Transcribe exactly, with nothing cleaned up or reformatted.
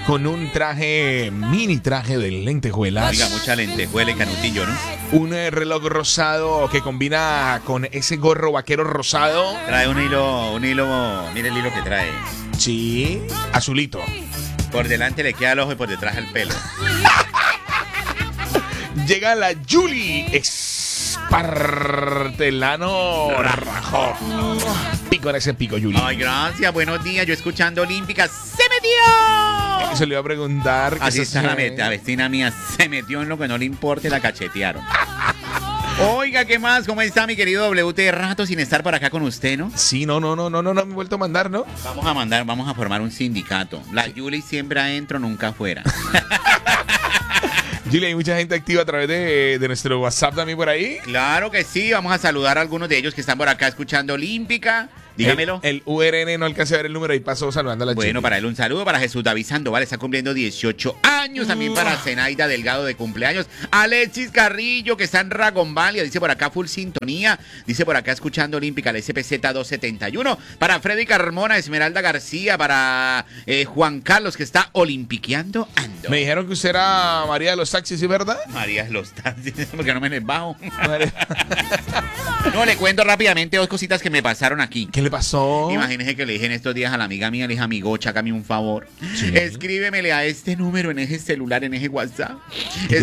con un traje, mini traje de lentejuelas. Oiga, mucha lentejuela y canutillo, ¿no? Un eh, reloj rosado que combina con ese gorro vaquero rosado. Trae un hilo, un hilo, mire el hilo que trae. Sí, azulito. Por delante le queda el ojo y por detrás el pelo. Llega la Julie Espartelano Rajo. Pico en ese pico, Julie. Ay, gracias, buenos días. Yo escuchando Olímpica, ¡se metió! Se le iba a preguntar. Así está la, met- la vecina mía, se metió en lo que no le importe, la cachetearon. Oiga, ¿qué más? ¿Cómo está mi querido W T? Rato sin estar por acá con usted, ¿no? Sí, no, no, no, no, no, no me he vuelto a mandar, ¿no? Vamos a mandar, vamos a formar un sindicato. La Julie siempre adentro, nunca afuera. Julie, hay mucha gente activa a través de, de nuestro WhatsApp también por ahí. Claro que sí, vamos a saludar a algunos de ellos que están por acá escuchando Olímpica. Dígamelo. El, el U R N no alcancé a ver el número y paso saludando a la Bueno, Julie. para él un saludo, para Jesús David Sandoval, está cumpliendo dieciocho años. También para Zenaida Delgado de cumpleaños. Alexis Carrillo, que está en Ragombalia, dice por acá full sintonía. Dice por acá escuchando Olímpica, la S P Z doscientos setenta y uno. Para Freddy Carmona, Esmeralda García, para eh, Juan Carlos, que está olimpiqueando ando. Me dijeron que usted era María de los taxis, ¿sí, verdad? María es los taxis, porque no me les bajo. No, le cuento rápidamente dos cositas que me pasaron aquí. ¿Qué le pasó? Imagínese que le dije en estos días a la amiga mía, le dije, amigo, chácame un favor. Sí. Escríbemele a este número en ese celular, en ese WhatsApp.